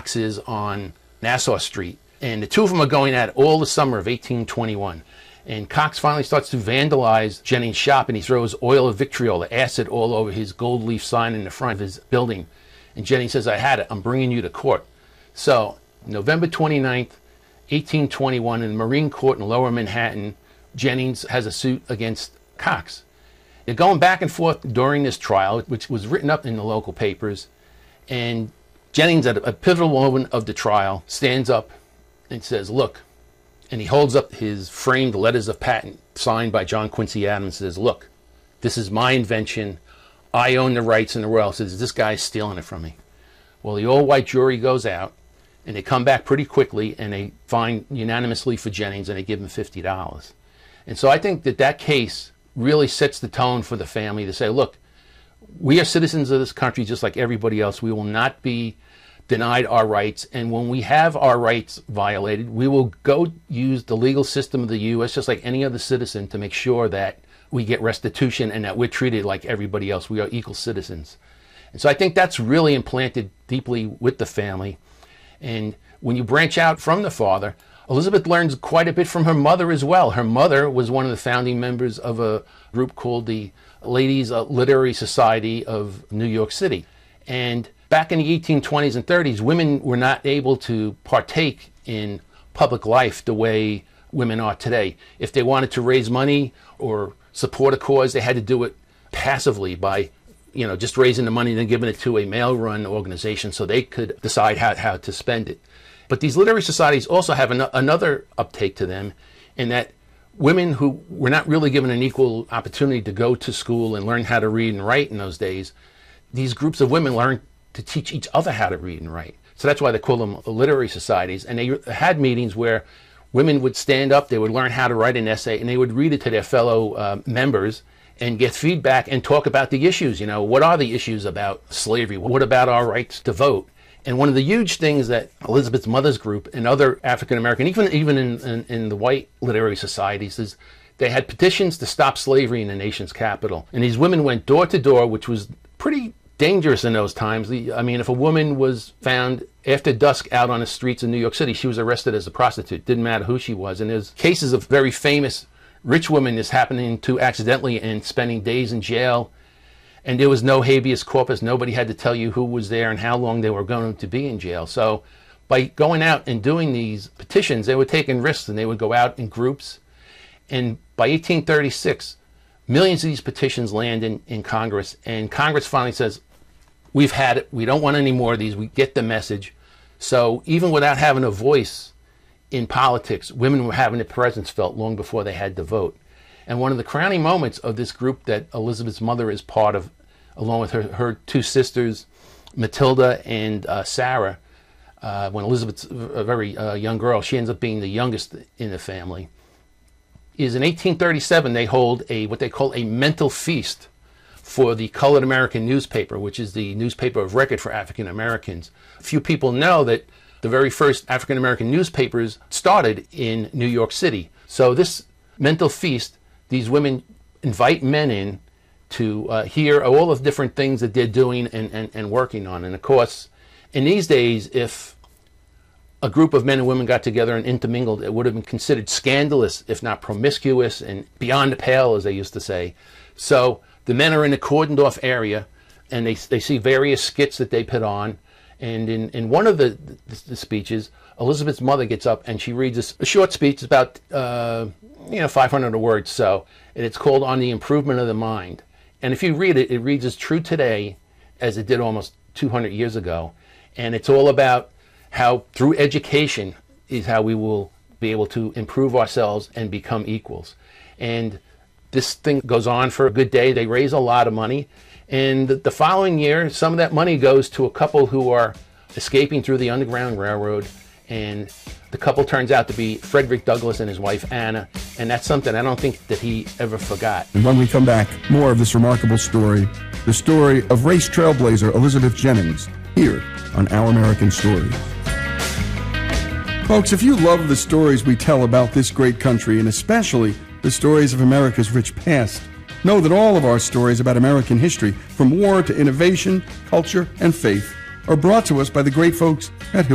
Cox's on Nassau Street. And the two of them are going at it all the summer of 1821. And Cox finally starts to vandalize Jennings' shop, and he throws oil of vitriol, the acid, all over his gold leaf sign in the front of his building. And Jennings says, I had it. I'm bringing you to court. So November 29th, 1821, in the Marine Court in Lower Manhattan, Jennings has a suit against Cox. They're going back and forth during this trial, which was written up in the local papers. And Jennings, at a pivotal moment of the trial, stands up and says, look, and he holds up his framed letters of patent signed by John Quincy Adams, and says, look, this is my invention. I own the rights in the world. Says, this guy's stealing it from me. Well, the all-white jury goes out, and they come back pretty quickly, and they find unanimously for Jennings, and they give him $50. And so I think that that case really sets the tone for the family to say, look, we are citizens of this country just like everybody else. We will not be denied our rights, and when we have our rights violated, we will go use the legal system of the U.S. just like any other citizen to make sure that we get restitution and that we're treated like everybody else. We are equal citizens. And so I think that's really implanted deeply with the family. And when you branch out from the father, Elizabeth learns quite a bit from her mother as well. Her mother was one of the founding members of a group called the Ladies Literary Society of New York City. And back in the 1820s and 30s, women were not able to partake in public life the way women are today. If they wanted to raise money or support a cause, they had to do it passively by, just raising the money and then giving it to a male-run organization so they could decide how to spend it. But these literary societies also have another uptake to them, in that women who were not really given an equal opportunity to go to school and learn how to read and write in those days, these groups of women learned to teach each other how to read and write. So that's why they call them literary societies. And they had meetings where women would stand up, they would learn how to write an essay, and they would read it to their fellow members and get feedback and talk about the issues. What are the issues about slavery? What about our rights to vote? And one of the huge things that Elizabeth's mother's group and other African American, even in the white literary societies, is they had petitions to stop slavery in the nation's capital. And these women went door to door, which was pretty dangerous in those times. If a woman was found after dusk out on the streets of New York City, she was arrested as a prostitute. Didn't matter who she was. And there's cases of very famous rich women this happening to accidentally and spending days in jail. And there was no habeas corpus. Nobody had to tell you who was there and how long they were going to be in jail. So by going out and doing these petitions, they were taking risks, and they would go out in groups. And by 1836, millions of these petitions land in Congress. And Congress finally says, we've had it. We don't want any more of these. We get the message. So even without having a voice in politics, women were having a presence felt long before they had to vote. And one of the crowning moments of this group that Elizabeth's mother is part of, along with her two sisters, Matilda and Sarah, when Elizabeth's a very young girl, she ends up being the youngest in the family, is in 1837 they hold what they call a mental feast for the Colored American newspaper, which is the newspaper of record for African Americans. Few people know that the very first African American newspapers started in New York City. So this mental feast, these women invite men in to hear all of the different things that they're doing and working on. And of course, in these days, if a group of men and women got together and intermingled, it would have been considered scandalous, if not promiscuous, and beyond the pale, as they used to say. So the men are in the cordoned off area, and they see various skits that they put on. And in one of the speeches, Elizabeth's mother gets up and she reads a short speech, about 500 words. So, and it's called "On the Improvement of the Mind." And if you read it, it reads as true today as it did almost 200 years ago. And it's all about how through education is how we will be able to improve ourselves and become equals. And this thing goes on for a good day. They raise a lot of money. And the following year, some of that money goes to a couple who are escaping through the Underground Railroad. And the couple turns out to be Frederick Douglass and his wife, Anna. And that's something I don't think that he ever forgot. And when we come back, more of this remarkable story, the story of race trailblazer Elizabeth Jennings, here on Our American Stories. Folks, if you love the stories we tell about this great country, and especially the stories of America's rich past, know that all of our stories about American history, from war to innovation, culture, and faith, are brought to us by the great folks at